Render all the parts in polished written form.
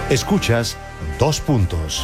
Escuchas Dos Puntos.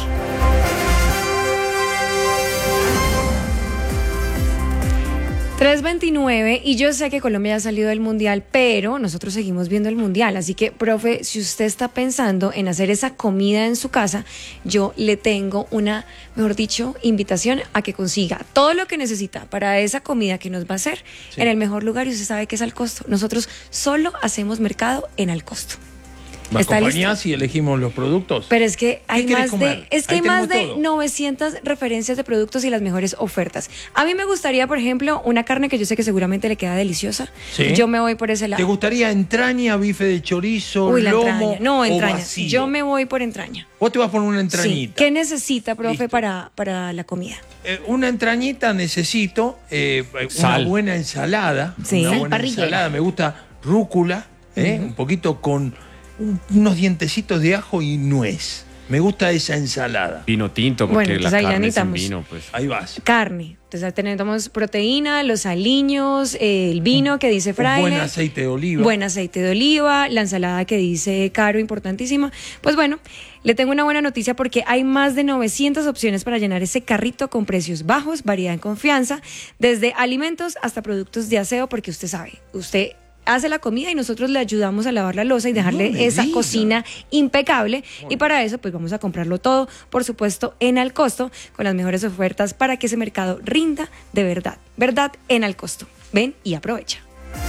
$3.29 y yo sé que Colombia ya ha salido del Mundial, pero nosotros seguimos viendo el Mundial, así que, profe, si usted está pensando en hacer esa comida en su casa, yo le tengo una, mejor dicho, invitación a que consiga todo lo que necesita para esa comida que nos va a hacer en el mejor lugar, y usted sabe que es Al Costo. Nosotros solo hacemos mercado en Al Costo. ¿Me acompañás y elegimos los productos? Pero es que hay más de todo. 900 referencias de productos y las mejores ofertas. A mí me gustaría, por ejemplo, una carne que yo sé que seguramente le queda deliciosa. ¿Sí? Yo me voy por ese lado. ¿Te gustaría entraña, bife de chorizo, Uy, la lomo entraña. No, entraña. o vacío? Yo me voy por entraña. Vos te vas por una entrañita. Sí. ¿Qué necesita, profe, Listo. para la comida? Una entrañita necesito, una buena ensalada. Sí. Una buena ensalada. Me gusta rúcula, un poquito con unos dientecitos de ajo y nuez. Me gusta esa ensalada. Vino tinto, porque Bueno, la entonces ahí ya carne sin necesitamos vino, pues. Ahí vas. Carne. Entonces tenemos proteína, los aliños, el vino que dice Fraile. Buen aceite de oliva. Buen aceite de oliva, la ensalada que dice Caro, importantísima. Pues bueno, le tengo una buena noticia porque hay más de 900 opciones para llenar ese carrito con precios bajos, variedad en confianza, desde alimentos hasta productos de aseo, porque usted sabe, usted hace la comida y nosotros le ayudamos a lavar la loza y dejarle esa cocina impecable. Y para eso, pues vamos a comprarlo todo, por supuesto, en Al Costo, con las mejores ofertas para que ese mercado rinda de verdad. ¿Verdad? En Al Costo. Ven y aprovecha.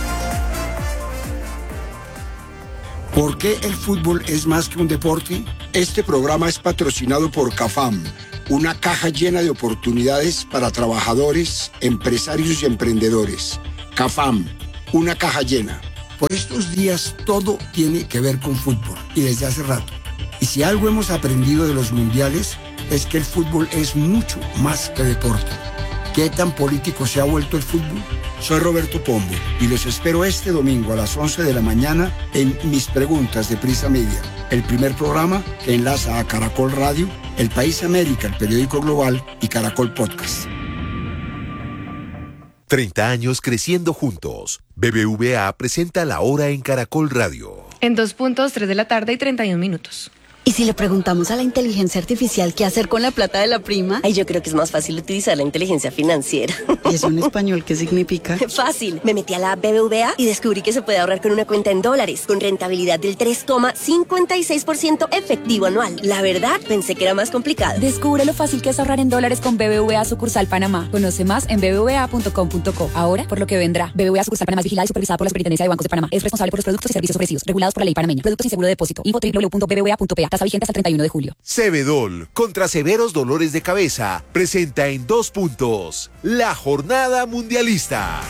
¿Por qué el fútbol es más que un deporte? Este programa es patrocinado por CAFAM, una caja llena de oportunidades para trabajadores, empresarios y emprendedores. CAFAM, una caja llena. Por estos días todo tiene que ver con fútbol, y desde hace rato. Y si algo hemos aprendido de los mundiales es que el fútbol es mucho más que deporte. ¿Qué tan político se ha vuelto el fútbol? Soy Roberto Pombo y los espero este domingo a las 11 de la mañana en Mis Preguntas de Prisa Media, el primer programa que enlaza a Caracol Radio, El País América, el periódico global, y Caracol Podcast. 30 años creciendo juntos. BBVA presenta La Hora en Caracol Radio. En 2 puntos, 3 de la tarde y 31 minutos. ¿Y si le preguntamos a la inteligencia artificial qué hacer con la plata de la prima? Ay, yo creo que es más fácil utilizar la inteligencia financiera. ¿Y eso en español qué significa? Fácil. Me metí a la app BBVA y descubrí que se puede ahorrar con una cuenta en dólares, con rentabilidad del 3,56% efectivo anual. La verdad, pensé que era más complicado. Descubre lo fácil que es ahorrar en dólares con BBVA Sucursal Panamá. Conoce más en bbva.com.co. Ahora, por lo que vendrá. BBVA Sucursal Panamá es vigilada y supervisada por la Superintendencia de Bancos de Panamá. Es responsable por los productos y servicios ofrecidos, regulados por la ley panameña. Productos sin seguro de depósito. Info www.bbva.pa. Tasa vigente hasta el 31 de julio. Cebedol, contra severos dolores de cabeza, presenta en 2 puntos la Jornada Mundialista.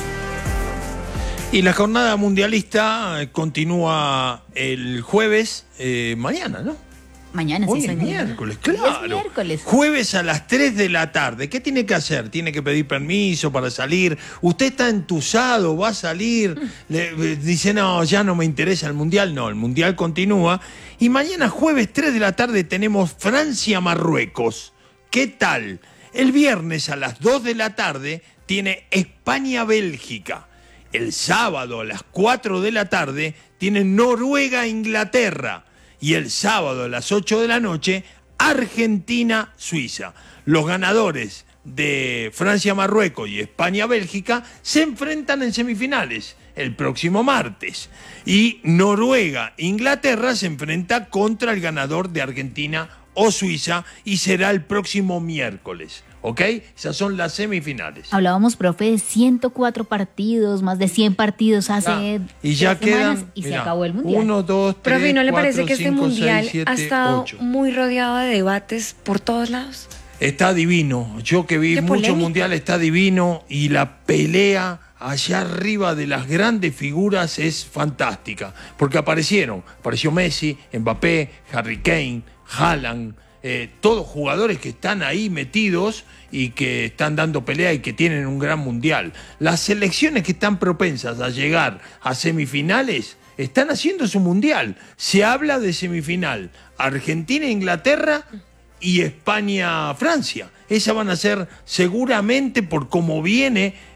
Y la jornada mundialista continúa el jueves, mañana, ¿no? Mañana, Hoy sí, es señor. miércoles, claro. Es miércoles. Jueves a las 3 de la tarde. ¿Qué tiene que hacer? Tiene que pedir permiso para salir. Usted está entusado, va a salir. Dice, no, ya no me interesa el Mundial. No, el Mundial continúa. Y mañana jueves 3 de la tarde tenemos Francia-Marruecos. ¿Qué tal? El viernes a las 2 de la tarde tiene España-Bélgica. El sábado a las 4 de la tarde tiene Noruega-Inglaterra. Y el sábado a las 8 de la noche, Argentina-Suiza. Los ganadores de Francia-Marruecos y España-Bélgica se enfrentan en semifinales el próximo martes. Y Noruega-Inglaterra se enfrenta contra el ganador de Argentina o Suiza y será el próximo miércoles. ¿Ok? Esas son las semifinales. Hablábamos, profe, de 104 partidos, más de 100 partidos hace y ya 3 semanas quedan, y mira, se acabó el Mundial. 1, 2, 3, Profe, ¿no le 4, parece que 5, este Mundial 6, 7, ha estado 8. muy rodeado de debates por todos lados? Está divino. Yo que vi Qué mucho polémica. Mundial, está divino. Y la pelea allá arriba de las grandes figuras es fantástica. Porque apareció Messi, Mbappé, Harry Kane, Haaland, todos jugadores que están ahí metidos y que están dando pelea y que tienen un gran Mundial. Las selecciones que están propensas a llegar a semifinales están haciendo su Mundial. Se habla de semifinal Argentina-Inglaterra y España-Francia. Esas van a ser seguramente, por cómo viene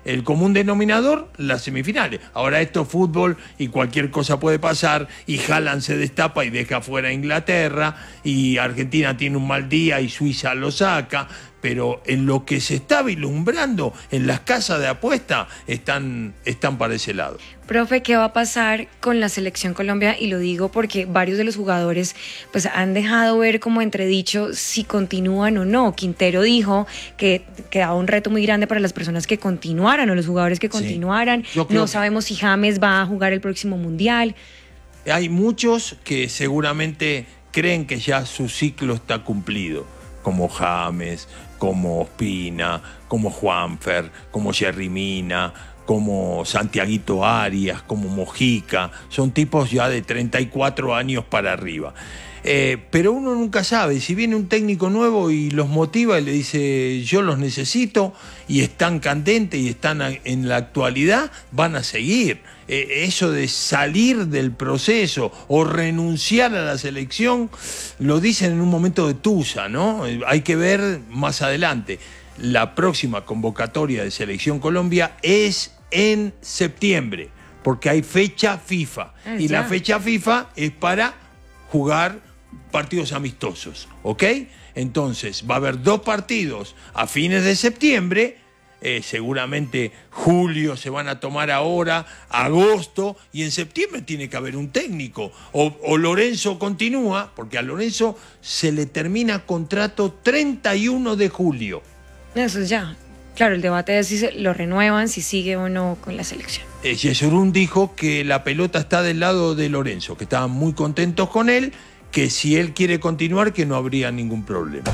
el común denominador, las semifinales. Ahora esto es fútbol y cualquier cosa puede pasar, y Haaland se destapa y deja fuera a Inglaterra, y Argentina tiene un mal día y Suiza lo saca, pero en lo que se está vislumbrando en las casas de apuesta están para ese lado. Profe, ¿qué va a pasar con la selección Colombia? Y lo digo porque varios de los jugadores pues han dejado ver como entredicho si continúan o no. Quintero dijo que quedaba un reto muy grande para las personas que continuaran o los jugadores que continuaran. No sabemos si James va a jugar el próximo Mundial. Hay muchos que seguramente creen que ya su ciclo está cumplido, como James, como Ospina, como Juanfer, como Jerry Mina, como Santiaguito Arias, como Mojica. Son tipos ya de 34 años para arriba. Pero uno nunca sabe, si viene un técnico nuevo y los motiva y le dice yo los necesito y están candentes y están en la actualidad, van a seguir. Eso de salir del proceso o renunciar a la selección lo dicen en un momento de tusa, ¿no? Hay que ver más adelante. La próxima convocatoria de Selección Colombia es en septiembre, porque hay fecha FIFA. Y la fecha FIFA es para jugar partidos amistosos, ¿ok? Entonces va a haber 2 partidos a fines de septiembre, seguramente julio se van a tomar ahora, agosto, y en septiembre tiene que haber un técnico. O Lorenzo continúa, porque a Lorenzo se le termina contrato 31 de julio. Eso es ya. Claro, el debate es si lo renuevan, si sigue o no con la selección. Yesurún dijo que la pelota está del lado de Lorenzo, que estaban muy contentos con él, que si él quiere continuar, que no habría ningún problema.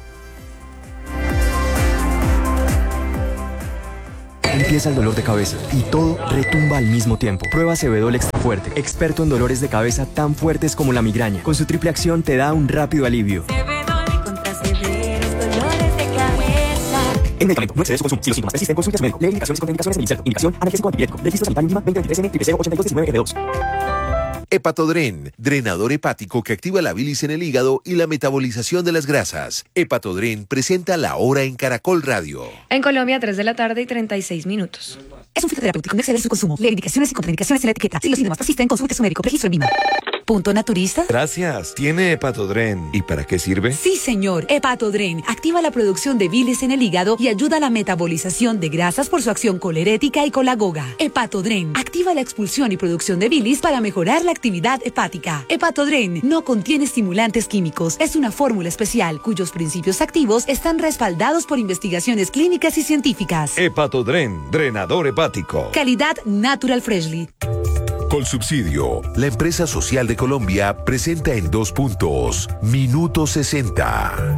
Empieza el dolor de cabeza y todo retumba al mismo tiempo. Prueba Sebedol Extra Fuerte, experto en dolores de cabeza tan fuertes como la migraña. Con su triple acción te da un rápido alivio. Sebedol contra severos dolores de cabeza. El medicamento no excede su consumo. Si los síntomas persisten, consulte a su médico. Lee indicaciones y contraindicaciones en el inserto. Indicación: analgésico antipirético. Registro sanitario mínima 2023N008219F2. Hepatodren, drenador hepático que activa la bilis en el hígado y la metabolización de las grasas. Hepatodren presenta La Hora en Caracol Radio. En Colombia, 3:36 p.m. Es un fitoterapéutico, no exceder su consumo. Lee indicaciones y contraindicaciones en la etiqueta. Si los síntomas persisten, consulte a su médico. Registro en BIMA. ¿Punto naturista? Gracias. ¿Tiene Hepatodren? ¿Y para qué sirve? Sí, señor. Hepatodren activa la producción de bilis en el hígado y ayuda a la metabolización de grasas por su acción colerética y colagoga. Hepatodren activa la expulsión y producción de bilis para mejorar la actividad hepática. Hepatodren no contiene estimulantes químicos. Es una fórmula especial cuyos principios activos están respaldados por investigaciones clínicas y científicas. Hepatodren, drenador hepático. Calidad Natural Freshly. Colsubsidio, la empresa social de Colombia, presenta en 2 puntos. Minuto 60.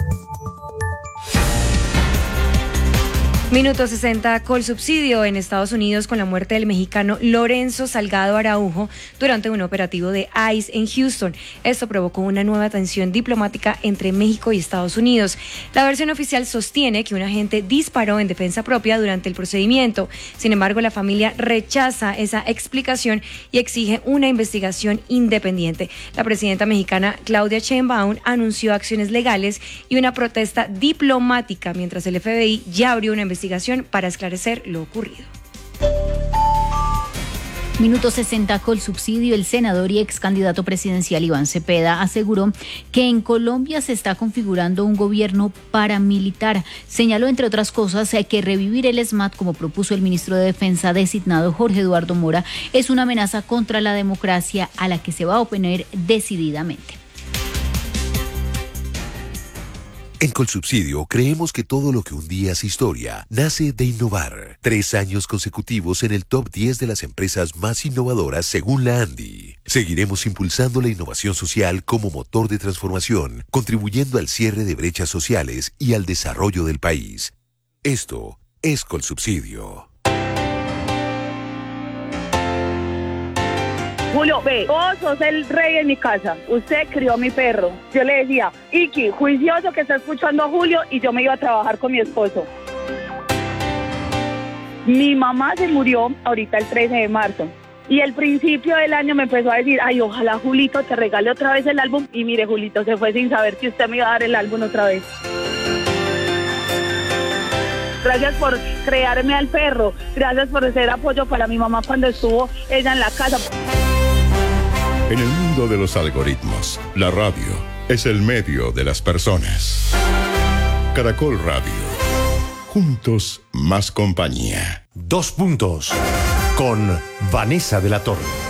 Minuto 60, Colsubsidio en Estados Unidos con la muerte del mexicano Lorenzo Salgado Araujo durante un operativo de ICE en Houston. Esto provocó una nueva tensión diplomática entre México y Estados Unidos. La versión oficial sostiene que un agente disparó en defensa propia durante el procedimiento. Sin embargo, la familia rechaza esa explicación y exige una investigación independiente. La presidenta mexicana Claudia Sheinbaum anunció acciones legales y una protesta diplomática, mientras el FBI ya abrió una investigación para esclarecer lo ocurrido. Minuto 60, Colsubsidio. El senador y ex candidato presidencial Iván Cepeda aseguró que en Colombia se está configurando un gobierno paramilitar. Señaló, entre otras cosas, que revivir el ESMAD, como propuso el ministro de Defensa designado Jorge Eduardo Mora, es una amenaza contra la democracia a la que se va a oponer decididamente. En Colsubsidio creemos que todo lo que un día es historia nace de innovar. 3 años consecutivos en el top 10 de las empresas más innovadoras según la ANDI. Seguiremos impulsando la innovación social como motor de transformación, contribuyendo al cierre de brechas sociales y al desarrollo del país. Esto es Colsubsidio. Julio, ve, vos sos el rey en mi casa. Usted crió a mi perro. Yo le decía, Iki, juicioso que está escuchando a Julio, y yo me iba a trabajar con mi esposo. Mi mamá se murió ahorita el 13 de marzo. Y el principio del año me empezó a decir, ay, ojalá Julito te regale otra vez el álbum. Y mire, Julito se fue sin saber que usted me iba a dar el álbum otra vez. gracias por crearme al perro, gracias por ser apoyo para mi mamá cuando estuvo ella en la casa. En el mundo de los algoritmos, la radio es el medio de las personas. Caracol Radio. Juntos, más compañía. 2 puntos con Vanessa de la Torre.